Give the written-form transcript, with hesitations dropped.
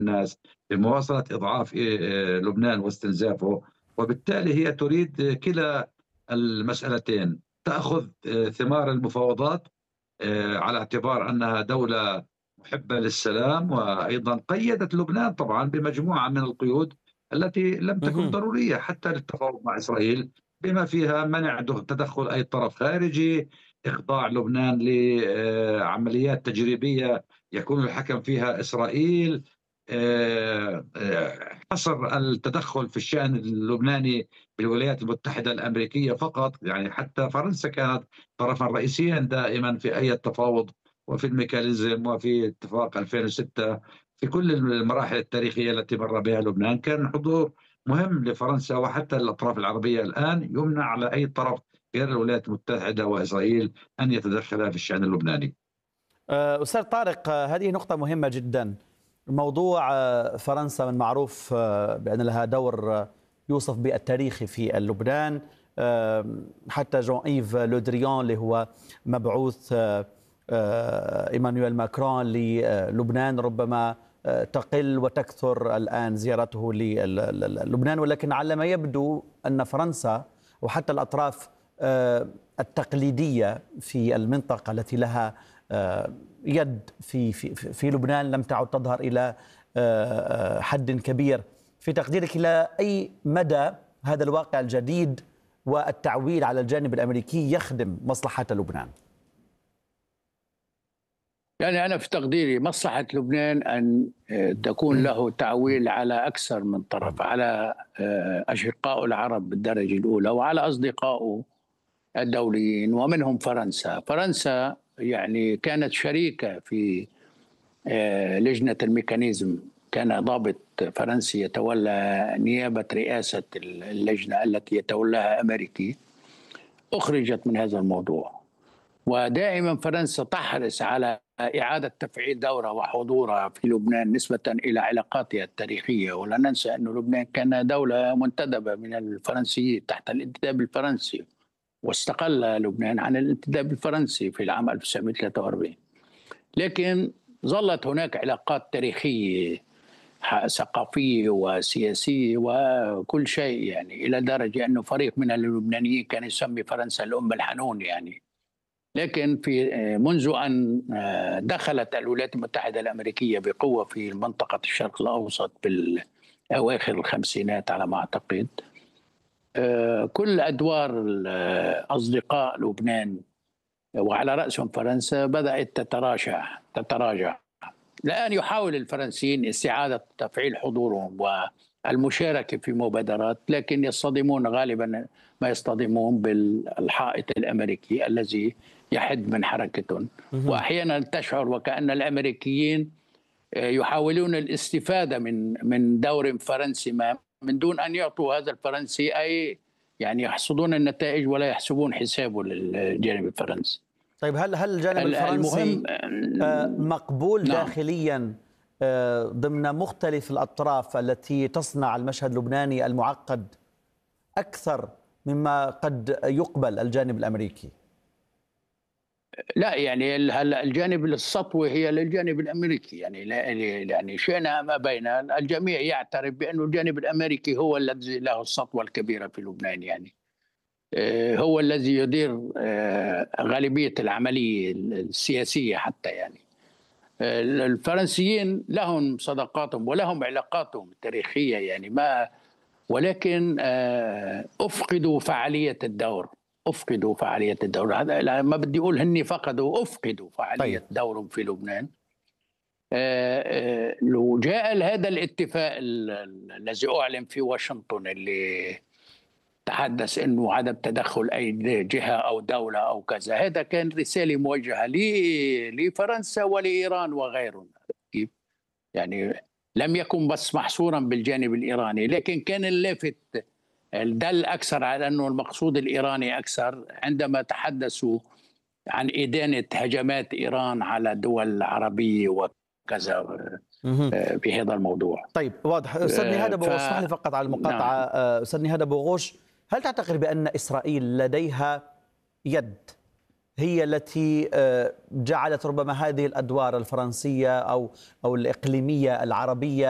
الناس لمواصلة إضعاف لبنان واستنزافه، وبالتالي هي تريد كلا المسألتين، تأخذ ثمار المفاوضات على اعتبار أنها دولة محبة للسلام، وأيضا قيدت لبنان طبعا بمجموعة من القيود التي لم تكن مهم. ضرورية حتى للتفاوض مع إسرائيل، بما فيها منع تدخل أي طرف خارجي، إخضاع لبنان لعمليات تجريبية يكون الحكم فيها إسرائيل، حصر التدخل في الشأن اللبناني بالولايات المتحدة الأمريكية فقط. يعني حتى فرنسا كانت طرفا رئيسيا دائما في أي تفاوض وفي الميكانيزم وفي اتفاق 2006، في كل المراحل التاريخية التي مر بها لبنان كان حضور مهم لفرنسا وحتى الأطراف العربية. الآن يمنع على أي طرف غير الولايات المتحدة وإسرائيل أن يتدخل في الشأن اللبناني. أستاذ طارق، هذه نقطة مهمة جدا. موضوع فرنسا من معروف بأن لها دور يوصف بالتاريخي في لبنان. حتى جون إيف لودريان اللي هو مبعوث إيمانويل ماكرون للبنان ربما تقل وتكثر الآن زيارته للبنان، ولكن على ما يبدو أن فرنسا وحتى الأطراف التقليدية في المنطقة التي لها يد في لبنان لم تعد تظهر إلى حد كبير. في تقديرك إلى أي مدى هذا الواقع الجديد والتعويل على الجانب الأمريكي يخدم مصلحة لبنان؟ يعني أنا في تقديري مصلحة لبنان أن تكون له تعويل على أكثر من طرف، على أشقائه العرب بالدرجة الأولى وعلى أصدقائه الدوليين ومنهم فرنسا. فرنسا يعني كانت شريكة في لجنة الميكانيزم، كان ضابط فرنسي يتولى نيابة رئاسة اللجنة التي يتولاها أمريكي، أخرجت من هذا الموضوع. ودائما فرنسا تحرص على إعادة تفعيل دورها وحضورها في لبنان نسبة إلى علاقاتها التاريخية. ولا ننسى أن لبنان كان دولة منتدبة من الفرنسيين تحت الانتداب الفرنسي، واستقل لبنان عن الانتداب الفرنسي في العام 1943. لكن ظلت هناك علاقات تاريخية ثقافية وسياسية وكل شيء، يعني إلى درجة أنه فريق من اللبنانيين كان يسمي فرنسا الأم الحنون يعني. لكن في منذ أن دخلت الولايات المتحدة الأمريكية بقوة في منطقة الشرق الأوسط بالأواخر الخمسينات على ما أعتقد، كل أدوار أصدقاء لبنان وعلى رأسهم فرنسا بدأت تتراجع. الآن يحاول الفرنسيين استعادة تفعيل حضورهم والمشاركة في مبادرات، لكن يصطدمون غالبا ما يصطدمون بالحائط الأمريكي الذي يحد من حركتهم. وأحيانا تشعر وكأن الأمريكيين يحاولون الاستفادة من دور فرنسي ما من دون أن يعطوا هذا الفرنسي أي، يعني يحصدون النتائج ولا يحسبون حسابه للجانب الفرنسي. طيب هل الجانب الفرنسي مقبول داخليا ضمن مختلف الأطراف التي تصنع المشهد اللبناني المعقد أكثر مما قد يقبل الجانب الأمريكي؟ لا، يعني الجانب السطوي هي للجانب الامريكي، يعني شئنا ما بين الجميع يعترف بأن الجانب الامريكي هو الذي له السطوه الكبيره في لبنان، يعني هو الذي يدير غالبيه العمليه السياسيه حتى. يعني الفرنسيين لهم صداقاتهم ولهم علاقاتهم التاريخيه يعني ما، ولكن افقدوا فعاليه الدور. هذا ما بدي اقول هني افقدوا فعاليه دورهم في لبنان. لو جاء هذا الاتفاق الذي اعلن في واشنطن اللي تحدث انه عدم تدخل اي جهه او دوله او كذا، هذا كان رساله موجهه لفرنسا ولايران وغيرهم. كيف يعني لم يكن بس محصورا بالجانب الايراني، لكن كان اللافت دل أكثر على أنه المقصود الإيراني أكثر عندما تحدثوا عن إدانة هجمات إيران على دول عربية وكذا بهذا الموضوع. طيب واضح. أستاذ نهاد أبو غوش، اسمح لي فقط على المقاطعة. نعم. أستاذ نهاد أبو غوش، هل تعتقد بأن إسرائيل لديها يد هي التي جعلت ربما هذه الأدوار الفرنسية أو الإقليمية العربية